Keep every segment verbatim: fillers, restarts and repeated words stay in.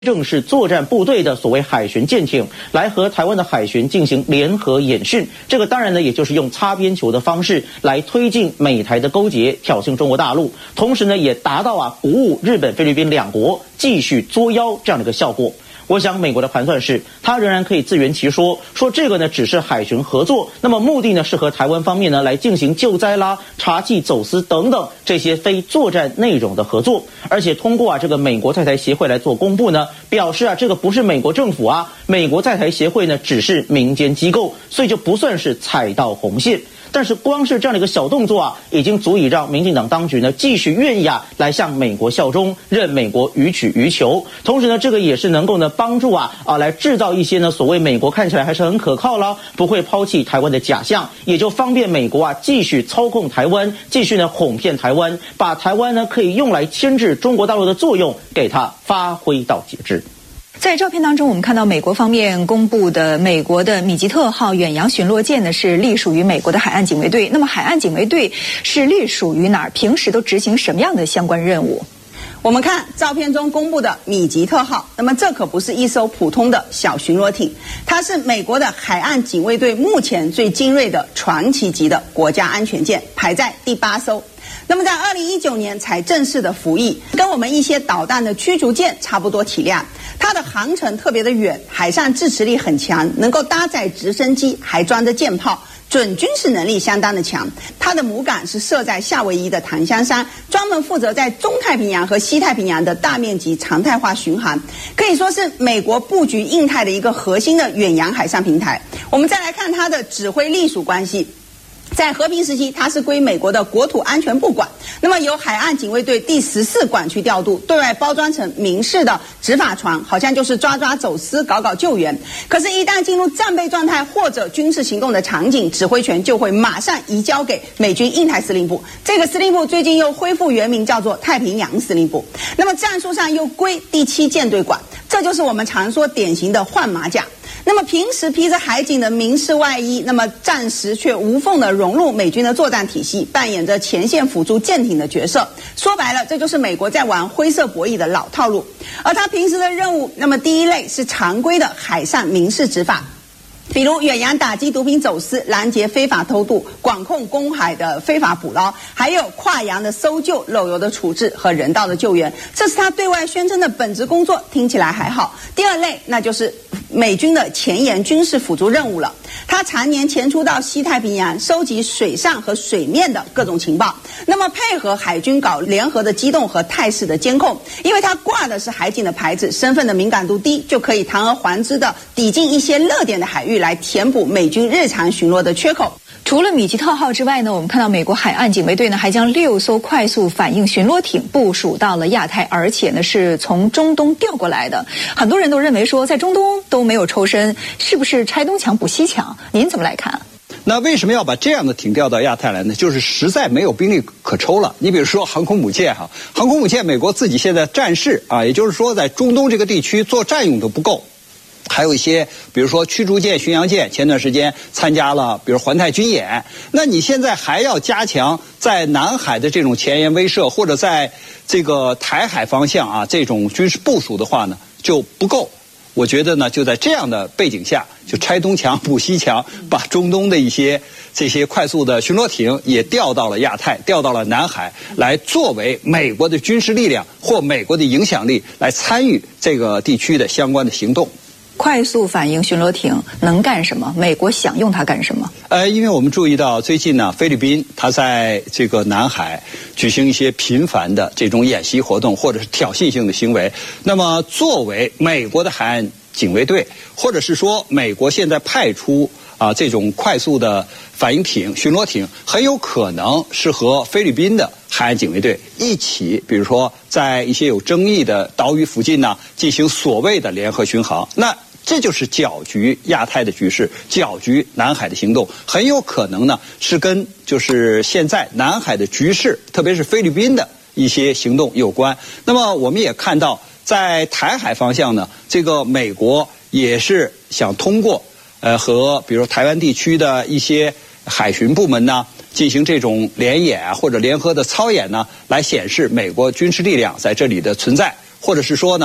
正式作战部队的所谓海巡舰艇来和台湾的海巡进行联合演训，这个当然呢，也就是用擦边球的方式来推进美台的勾结，挑衅中国大陆，同时呢，也达到啊鼓舞日本、菲律宾两国继续作妖这样的一个效果。我想美国的盘算是，他仍然可以自圆其说，说这个呢只是海巡合作，那么目的呢是和台湾方面呢来进行救灾啦、查缉走私等等这些非作战内容的合作，而且通过啊这个美国在台协会来做公布呢，表示啊这个不是美国政府啊，美国在台协会呢只是民间机构，所以就不算是踩到红线。但是光是这样的一个小动作啊，已经足以让民进党当局呢继续愿意啊来向美国效忠，任美国予取予求。同时呢，这个也是能够呢帮助啊啊来制造一些呢所谓美国看起来还是很可靠啦，不会抛弃台湾的假象，也就方便美国啊继续操控台湾，继续呢哄骗台湾，把台湾呢可以用来牵制中国大陆的作用给它发挥到极致。 在照片当中，我们看到美国方面公布的美国的米吉特号远洋巡逻舰呢是隶属于美国的海岸警卫队。那么海岸警卫队是隶属于哪儿？平时都执行什么样的相关任务？ 我们看照片中公布的米吉特号，那么这可不是一艘普通的小巡逻艇，它是美国的海岸警卫队目前最精锐的传奇级的国家安全舰，排在第八艘。那么在二零一九年才正式的服役，跟我们一些导弹的驱逐舰差不多体量。它的航程特别的远，海上支持力很强，能够搭载直升机，还装着舰炮，准军事能力相当的强。它的母港是设在夏威夷的檀香山，专门负责在中太平洋和西太平洋的大面积常态化巡航，可以说是美国布局印太的一个核心的远洋海上平台。我们再来看它的指挥隶属关系。在和平时期，它是归美国的国土安全部管，那么由海岸警卫队第十四管区调度，对外包装成民事的执法船，好像就是抓抓走私、搞搞救援。可是，一旦进入战备状态或者军事行动的场景，指挥权就会马上移交给美军印太司令部。这个司令部最近又恢复原名，叫做太平洋司令部。那么战术上又归第七舰队管，这就是我们常说典型的换马甲。那么平时披着海警的民事外衣，那么战时却无缝的融入美军的作战体系，扮演着前线辅助舰艇的角色。说白了，这就是美国在玩灰色博弈的老套路。而他平时的任务，那么第一类是常规的海上民事执法，比如远洋打击毒品走私、拦截非法偷渡、管控公海的非法捕捞，还有跨洋的搜救、漏油的处置和人道的救援，这是他对外宣称的本职工作，听起来还好。第二类，那就是美军的前沿军事辅助任务了。他常年前出到西太平洋，收集水上和水面的各种情报，那么配合海军搞联合的机动和态势的监控。因为他挂的是海警的牌子，身份的敏感度低，就可以堂而皇之的抵近一些热点的海域，来填补美军日常巡逻的缺口。 除了米吉特号之外呢，我们看到美国海岸警卫队呢还将六艘快速反应巡逻艇部署到了亚太，而且呢是从中东调过来的。很多人都认为说，在中东都没有抽身，是不是拆东墙补西墙？您怎么来看？ 那为什么要把这样的艇调到亚太来呢？就是实在没有兵力可抽了。你比如说航空母舰哈，航空母舰美国自己现在战事啊，也就是说在中东这个地区做战用都不够。还有一些，比如说驱逐舰、巡洋舰，前段时间参加了，比如环太军演。那你现在还要加强在南海的这种前沿威慑，或者在这个台海方向啊这种军事部署的话呢，就不够。我觉得呢，就在这样的背景下，就拆东墙补西墙，把中东的一些这些快速的巡逻艇也调到了亚太，调到了南海，来作为美国的军事力量或美国的影响力来参与这个地区的相关的行动。 快速反应巡逻艇能干什么？美国想用它干什么？ 呃，因为我们注意到最近呢，菲律宾它在这个南海举行一些频繁的这种演习活动，或者是挑衅性的行为。那么，作为美国的海岸警卫队，或者是说美国现在派出啊这种快速的反应艇、巡逻艇，很有可能是和菲律宾的海岸警卫队一起，比如说在一些有争议的岛屿附近呢，进行所谓的联合巡航。那这就是搅局亚太的局势，搅局南海的行动，很有可能呢是跟就是现在南海的局势，特别是菲律宾的一些行动有关。那么我们也看到，在台海方向呢，这个美国也是想通过呃和比如台湾地区的一些海巡部门呢进行这种联演啊或者联合的操演呢，来显示美国军事力量在这里的存在，或者是说呢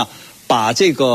把这个